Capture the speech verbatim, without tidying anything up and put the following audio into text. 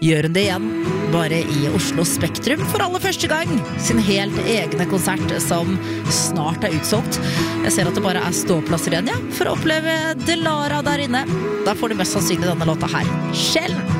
gjør hun det igjen, bare i Oslo Spektrum for aller første gang. Sin helt egne konsert som snart er utsolgt. Jeg ser at det bare er ståplasser igjen, ja, for å oppleve Delara der inne. Da får du mest sannsynlig denne låta her. Skjell!